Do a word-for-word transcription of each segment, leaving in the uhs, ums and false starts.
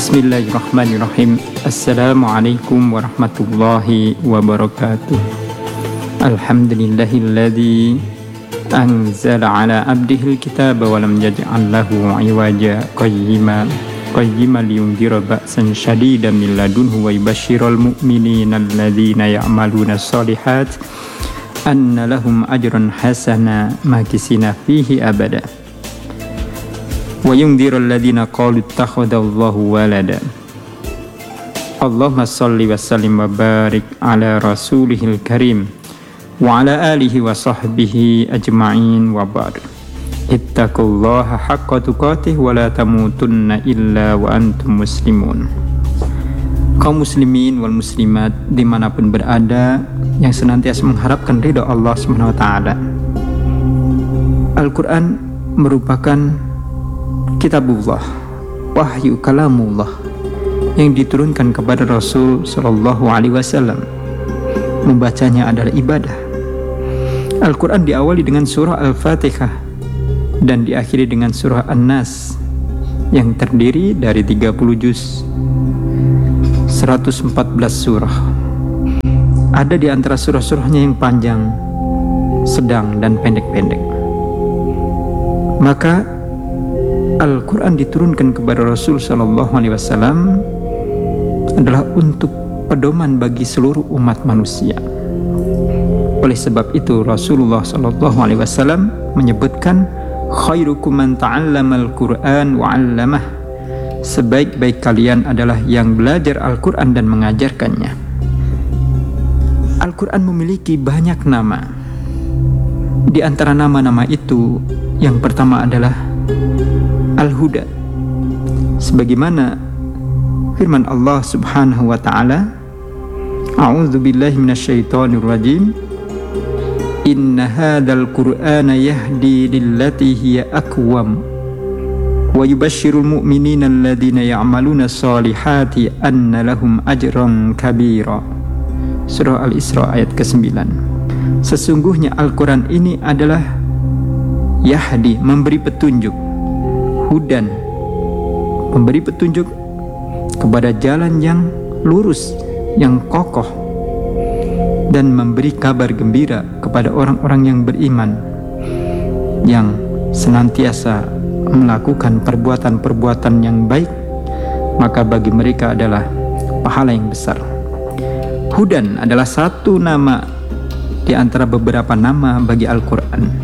Bismillahirrahmanirrahim. Assalamualaikum warahmatullahi wabarakatuh. Alhamdulillahilladzi anzala ala abdihil kitaba wa lam yaj'al lahu 'iwaja qayyima qayyima liyundhira ba'san shadidan min ladunhu wa yubashshiral mu'minina alladzina ya'maluna shalihat anna lahum ajran hasana makisina fihi abada wa yundhirul ladzina qalu ittakhadallahu walada. Allahumma shalli wa sallim wa barik ala rasulihil karim wa ala alihi wa sahbihi ajma'in wa ba'd. Ittaqullaha haqqa tuqatih wa la tamutunna illa wa antum muslimun. Kaum muslimin wal muslimat dimanapun berada yang senantiasa mengharapkan ridha Allah subhanahu wa ta'ala. Al-Quran merupakan kitabullah, wahyu kalamullah yang diturunkan kepada Rasul Shallallahu Alaihi Wasallam. Membacanya adalah ibadah. Al-Quran diawali dengan surah Al-Fatihah dan diakhiri dengan surah An-Nas yang terdiri dari tiga puluh juz, seratus empat belas surah. Ada di antara surah-surahnya yang panjang, sedang, dan pendek-pendek. Maka Al-Quran diturunkan kepada Rasul Shallallahu Alaihi Wasallam adalah untuk pedoman bagi seluruh umat manusia. Oleh sebab itu Rasulullah Shallallahu Alaihi Wasallam menyebutkan khairukum man ta'allamal Quran wa 'allamah. Sebaik-baik kalian adalah yang belajar Al-Quran dan mengajarkannya. Al-Quran memiliki banyak nama. Di antara nama-nama itu yang pertama adalah Al-Huda, sebagaimana firman Allah subhanahu wa ta'ala, a'udzu billahi minasyaitonir rajim, inna hadzal qur'ana yahdi lillati hiya aqwam wa yubashshirul mu'minina alladzina ya'maluna shalihati anna lahum ajran kabira. Surah Al-Isra ayat kesembilan. Sesungguhnya Al-Quran ini adalah yahdi, memberi petunjuk, hudan, memberi petunjuk kepada jalan yang lurus, yang kokoh, dan memberi kabar gembira kepada orang-orang yang beriman, yang senantiasa melakukan perbuatan-perbuatan yang baik, maka bagi mereka adalah pahala yang besar. Hudan adalah satu nama di antara beberapa nama bagi Al-Quran.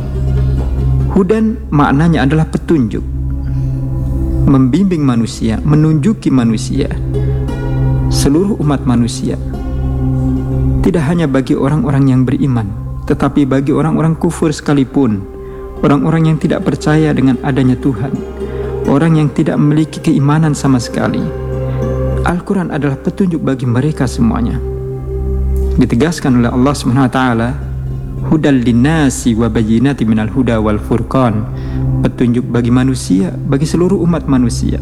Hudan maknanya adalah petunjuk, membimbing manusia, menunjuki manusia, seluruh umat manusia. Tidak hanya bagi orang-orang yang beriman, tetapi bagi orang-orang kufur sekalipun, orang-orang yang tidak percaya dengan adanya Tuhan, orang yang tidak memiliki keimanan sama sekali. Al-Quran adalah petunjuk bagi mereka semuanya. Ditegaskan oleh Allah subhanahu wa taala, hudal linnasi wa bayyinati minal huda wal furqan, petunjuk bagi manusia, bagi seluruh umat manusia.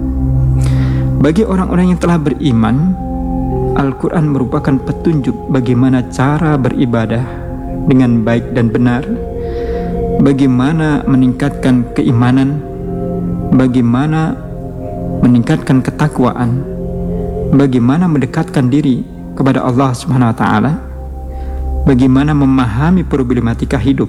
Bagi orang-orang yang telah beriman, Al-Quran merupakan petunjuk bagaimana cara beribadah dengan baik dan benar, bagaimana meningkatkan keimanan, bagaimana meningkatkan ketakwaan, bagaimana mendekatkan diri kepada Allah subhanahu wa ta'ala, bagaimana memahami problematika hidup.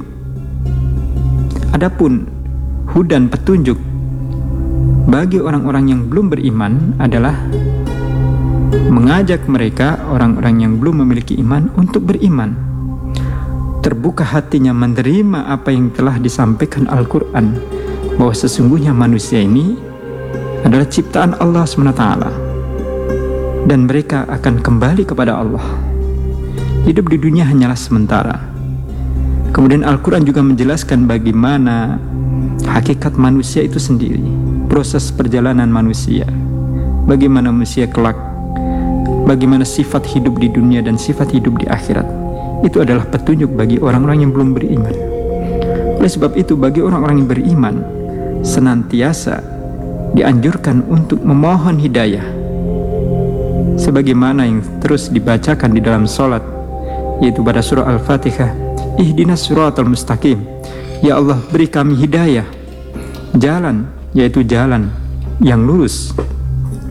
Adapun hudan, petunjuk bagi orang-orang yang belum beriman adalah mengajak mereka, orang-orang yang belum memiliki iman, untuk beriman, terbuka hatinya menerima apa yang telah disampaikan Al-Quran, bahwa sesungguhnya manusia ini adalah ciptaan Allah subhanahu wa taala dan mereka akan kembali kepada Allah. Hidup di dunia hanyalah sementara. Kemudian Al-Quran juga menjelaskan bagaimana hakikat manusia itu sendiri, proses perjalanan manusia, bagaimana manusia kelak, bagaimana sifat hidup di dunia dan sifat hidup di akhirat. Itu adalah petunjuk bagi orang-orang yang belum beriman. Oleh sebab itu, bagi orang-orang yang beriman, senantiasa dianjurkan untuk memohon hidayah, sebagaimana yang terus dibacakan di dalam sholat, yaitu pada surah Al-Fatihah, ihdinas siratal mustaqim, ya Allah beri kami hidayah, jalan, yaitu jalan yang lurus.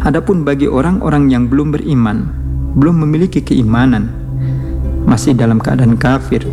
Adapun bagi orang-orang yang belum beriman, belum memiliki keimanan, masih dalam keadaan kafir,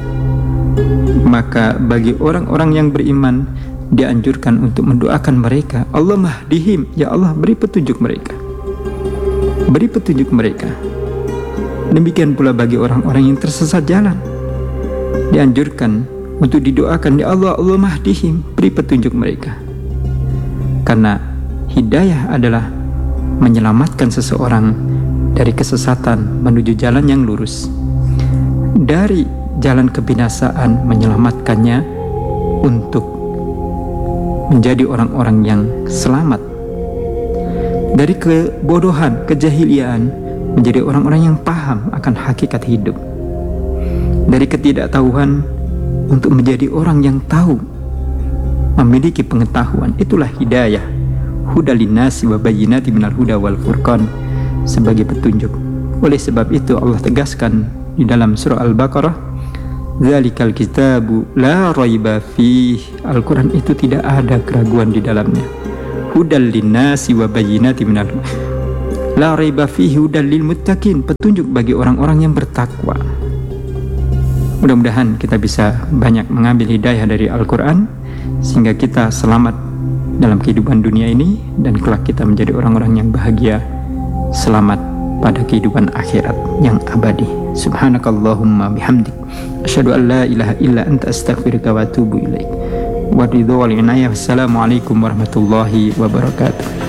maka bagi orang-orang yang beriman dianjurkan untuk mendoakan mereka, Allahumma hdihim, ya Allah beri petunjuk mereka, beri petunjuk mereka. Demikian pula bagi orang-orang yang tersesat jalan, dianjurkan untuk didoakan, ya Allah, Allahumma hdihim, beri petunjuk mereka. Karena hidayah adalah menyelamatkan seseorang dari kesesatan menuju jalan yang lurus, dari jalan kebinasaan menyelamatkannya untuk menjadi orang-orang yang selamat, dari kebodohan, kejahiliaan menjadi orang-orang yang paham akan hakikat hidup, dari ketidaktahuan untuk menjadi orang yang tahu, memiliki pengetahuan. Itulah hidayah, huda linnasi wa bayyinati minal huda wal furqan, sebagai petunjuk. Oleh sebab itu Allah tegaskan di dalam surah Al-Baqarah, dzalikal kitabu la raiba fih, Al-Quran itu tidak ada keraguan di dalamnya. Hudal linnasi wa bayyinati minal la raiba fihi hudal lil muttaqin, petunjuk bagi orang-orang yang bertakwa. Mudah-mudahan kita bisa banyak mengambil hidayah dari Al-Quran, sehingga kita selamat dalam kehidupan dunia ini, dan kelak kita menjadi orang-orang yang bahagia, selamat pada kehidupan akhirat yang abadi. Subhanakallahumma bihamdik, asyhadu an la ilaha illa anta, astaghfiruka wa atubu ilaik. Wa ridho wal inayah. Wassalamualaikum warahmatullahi wabarakatuh.